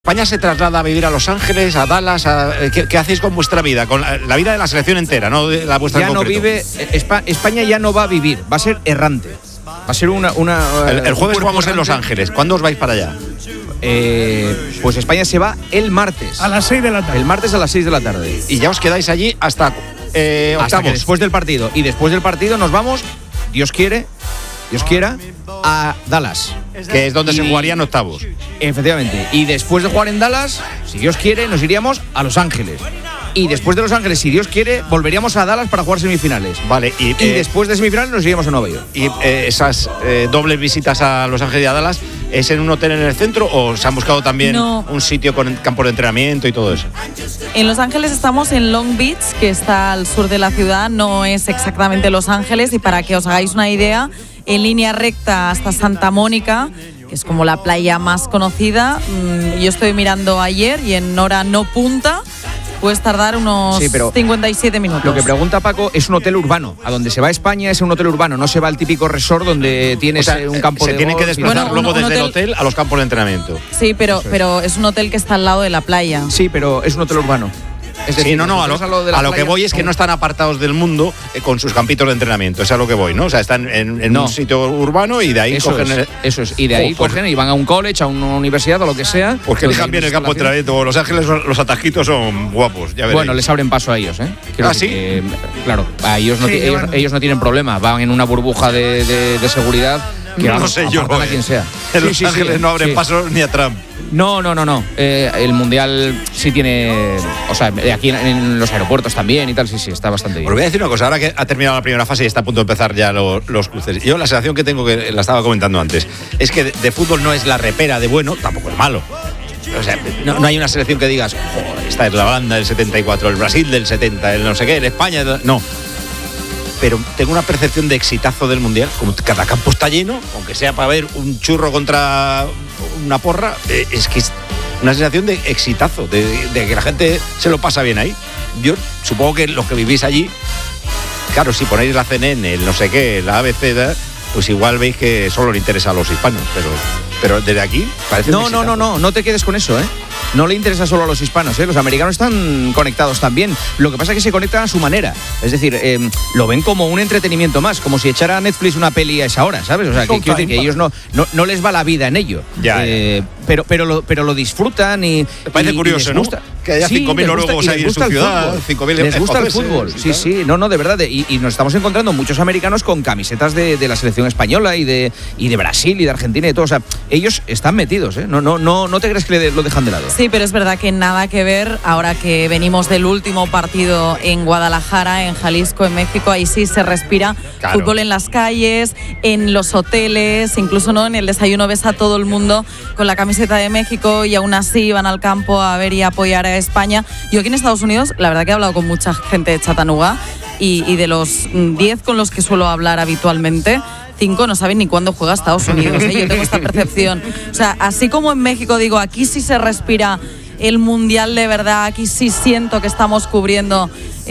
España se traslada a vivir a Los Ángeles, a Dallas. ¿Qué hacéis con vuestra vida? Con la vida de la selección entera, no de la vuestra. Ya en no concreto. vive. España ya no va a vivir, va a ser errante. Va a ser El jueves jugamos en Los Ángeles. ¿Cuándo os vais para allá? Pues España se va el martes. A las 6 de la tarde. El martes a las 6 de la tarde. Y ya os quedáis allí hasta Hasta que después del partido. Y después del partido nos vamos, Dios quiera, a Dallas. Que es donde se jugarían octavos. Efectivamente. Y después de jugar en Dallas, si Dios quiere, nos iríamos a Los Ángeles. Y después de Los Ángeles, si Dios quiere, volveríamos a Dallas para jugar semifinales. Vale. Y después de semifinales nos iríamos a Nueva York. ¿Y esas dobles visitas a Los Ángeles y a Dallas es en un hotel en el centro o se han buscado también un sitio con campos de entrenamiento y todo eso? En Los Ángeles estamos en Long Beach, que está al sur de la ciudad, no es exactamente Los Ángeles, y para que os hagáis una idea, en línea recta hasta Santa Mónica, que es como la playa más conocida, yo estoy mirando ayer y en hora no punta puedes tardar unos 57 minutos. Lo que pregunta Paco es un hotel urbano. A donde se va a España es un hotel urbano, no se va al típico resort donde tienes un campo de golf. Se tienen que desplazar luego desde el hotel a los campos de entrenamiento. Sí, pero es un hotel que está al lado de la playa. Sí, pero es un hotel urbano. Es decir, a lo que voy es que no están apartados del mundo con sus campitos de entrenamiento. Es a lo que voy, ¿no? O sea, están en un sitio urbano y de ahí cogen. Eso es. Y de ahí cogen y van a un college, a una universidad o lo que sea. Pues que elijan bien el campo de entrenamiento. Los Ángeles, los atajquitos son guapos. Ya veréis. Bueno, les abren paso a ellos, ¿eh? ¿Sí? Claro, a ellos no tienen problema. Van en una burbuja de seguridad. Que no sé yo. A quien sea. En Los Ángeles no abren paso ni a Trump. No. El Mundial sí tiene. O sea, aquí en los aeropuertos también y tal, sí, está bastante bien. Os voy a decir una cosa, ahora que ha terminado la primera fase y está a punto de empezar ya los cruces. Yo la sensación que tengo, que la estaba comentando antes, es que de fútbol no es la repera de bueno, tampoco es malo. O sea, no hay una selección que digas, esta es la Holanda del 74, el Brasil del 70, el no sé qué, el España. No. Pero tengo una percepción de exitazo del Mundial. Como cada campo está lleno, aunque sea para ver un churro contra una porra, es que es una sensación de exitazo, de que la gente se lo pasa bien ahí. Yo supongo que los que vivís allí, claro, si ponéis la CNN, el no sé qué, la ABC, pues igual veis que solo le interesa a los hispanos, pero desde aquí parece no te quedes con eso, ¿eh? No le interesa solo a los hispanos, ¿eh? Los americanos están conectados también. Lo que pasa es que se conectan a su manera. Es decir, lo ven como un entretenimiento más, como si echara a Netflix una peli a esa hora, ¿sabes? O sea, quiero decir que ellos no les va la vida en ello. Ya. Pero lo disfrutan y. Me parece curioso, ¿no? Que haya 5.000 noruegos ahí en su ciudad. 5.000 les gusta el fútbol. Sí. No, de verdad. Y nos estamos encontrando muchos americanos con camisetas de la selección española y de Brasil y de Argentina y todo. O sea, ellos están metidos, ¿eh? No te crees que lo dejan de lado. Sí, pero es verdad que nada que ver ahora que venimos del último partido en Guadalajara, en Jalisco, en México. Ahí sí se respira fútbol en las calles, en los hoteles, incluso no en el desayuno ves a todo el mundo con la camiseta de México y aún así van al campo a ver y a apoyar a España. Yo aquí en Estados Unidos, la verdad que he hablado con mucha gente de Chattanooga y de los 10 con los que suelo hablar habitualmente, 5 no saben ni cuándo juega Estados Unidos, ¿eh? Yo tengo esta percepción. O sea, así como en México digo, aquí sí se respira el Mundial de verdad, aquí sí siento que estamos cubriendo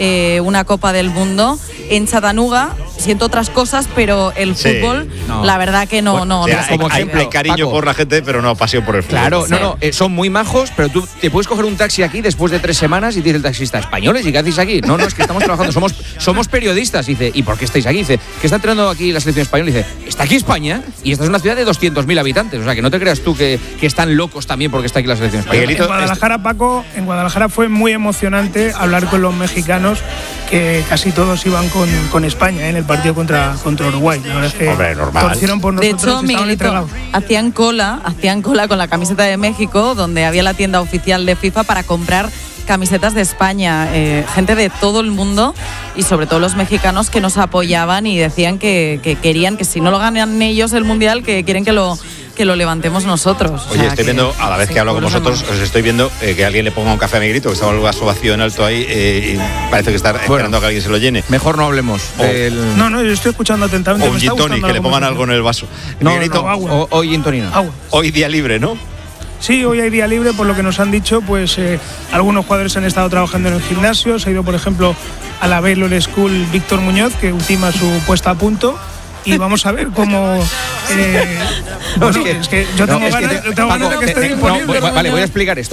una Copa del Mundo. En Chattanooga siento otras cosas, pero el fútbol, la verdad que no. Hay cariño por la gente, pero no pasión por el fútbol. Claro, son muy majos, pero tú te puedes coger un taxi aquí después de 3 semanas y dice el taxista, ¿españoles? ¿Y qué hacéis aquí? No, es que estamos trabajando, somos periodistas. Y dice, ¿y por qué estáis aquí? Dice, ¿qué está entrenando aquí la selección española? Y dice, está aquí España y esta es una ciudad de 200.000 habitantes. O sea, que no te creas tú que están locos también porque está aquí la selección española. En Guadalajara, Paco, fue muy emocionante hablar con los mexicanos, que casi todos iban con España en el partido contra Uruguay. La verdad es que torcieron por nosotros. De hecho, Miguelito, hacían cola con la camiseta de México, donde había la tienda oficial de FIFA, para comprar camisetas de España, gente de todo el mundo y sobre todo los mexicanos que nos apoyaban y decían que querían que si no lo ganan ellos el Mundial, que quieren que lo levantemos nosotros. Oye, estoy viendo, a la vez que hablo con vosotros, os estoy viendo que alguien le ponga un café a Miguelito, que estaba el vaso vacío en alto ahí y parece que está esperando a que alguien se lo llene. Mejor no hablemos. No, yo estoy escuchando atentamente. O un gin tonic, que le pongan algo en el vaso. Miguelito, agua. Hoy gin tonic. Hoy día libre, ¿no? Sí, hoy hay día libre, por lo que nos han dicho, pues algunos jugadores han estado trabajando en el gimnasio. Se ha ido, por ejemplo, a la Baylor School Víctor Muñoz, que ultima su puesta a punto. y vamos a ver cómo. Es que yo tengo ganas de que esté disponible. Vale, voy a explicar esto.